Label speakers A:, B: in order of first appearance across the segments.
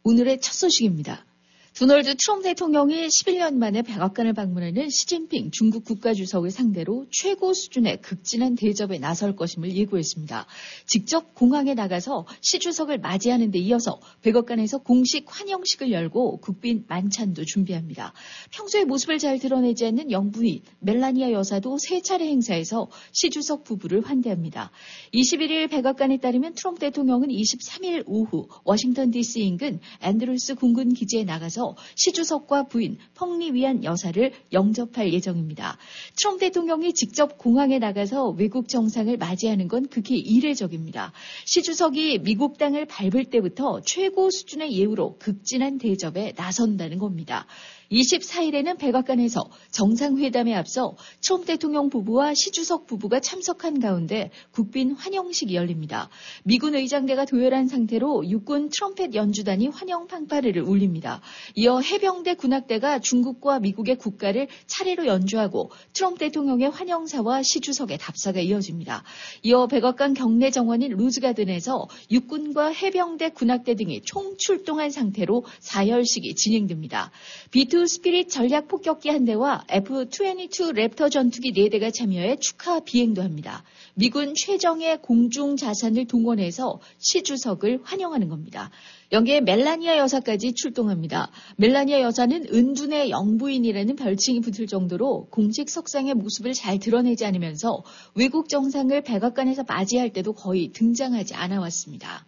A: 오늘의 첫 소식입니다. 도널드 트럼프 대통령이 11년 만에 백악관을 방문하는 시진핑 중국 국가주석을 상대로 최고 수준의 극진한 대접에 나설 것임을 예고했습니다. 직접 공항에 나가서 시 주석을 맞이하는 데 이어서 백악관에서 공식 환영식을 열고 국빈 만찬도 준비합니다. 평소에 모습을 잘 드러내지 않는 영부인 멜라니아 여사도 세 차례 행사에서 시 주석 부부를 환대합니다. 21일 백악관에 따르면 트럼프 대통령은 23일 오후 워싱턴 DC 인근 앤드루스 공군 기지에 나가서 시 주석과 부인 펑리 위안 여사를 영접할 예정입니다. 트럼프 대통령이 직접 공항에 나가서 외국 정상을 맞이하는 건 극히 이례적입니다. 시 주석이 미국 땅을 밟을 때부터 최고 수준의 예우로 극진한 대접에 나선다는 겁니다. 24일에는 백악관에서 정상회담에 앞서 트럼프 대통령 부부와 시 주석 부부가 참석한 가운데 국빈 환영식이 열립니다. 미군 의장대가 도열한 상태로 육군 트럼펫 연주단이 환영 팡파르를 울립니다. 이어 해병대 군악대가 중국과 미국의 국가를 차례로 연주하고 트럼프 대통령의 환영사와 시 주석의 답사가 이어집니다. 이어 백악관 경내 정원인 루즈가든에서 육군과 해병대 군악대 등이 총출동한 상태로 사열식이 진행됩니다. B2 스피릿 전략 폭격기 한 대와 F-22 랩터 전투기 4대가 참여해 축하 비행도 합니다. 미군 최정예 공중 자산을 동원해서 시 주석을 환영하는 겁니다. 여기에 멜라니아 여사까지 출동합니다. 멜라니아 여사는 은둔의 영부인이라는 별칭이 붙을 정도로 공식 석상의 모습을 잘 드러내지 않으면서 외국 정상을 백악관에서 맞이할 때도 거의 등장하지 않아 왔습니다.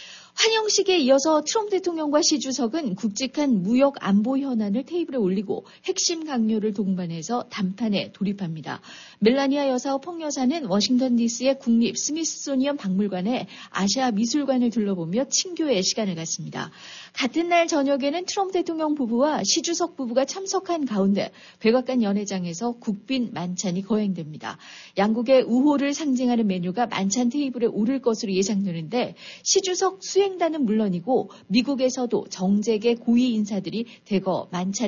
A: 환영식에 이어서 트럼프 대통령과 시 주석은 굵직한 무역 안보 현안을 테이블에 올리고 핵심 강요를 동반해서 담판에 돌입합니다. 멜라니아 여사와 펑 여사는 워싱턴 DC의 국립 스미소니언 박물관에 아시아 미술관을 둘러보며 친교의 시간을 갖습니다. 같은 날 저녁에는 트럼프 대통령 부부와 시 주석 부부가 참석한 가운데 백악관 연회장에서 국빈 만찬이 거행됩니다. 양국의 우호를 상징하는 메뉴가 만찬 테이블에 오를 것으로 예상되는데 시 주석 수행단은 물론이고 미국에서도 정재계 고위 인사들이 대거 만찬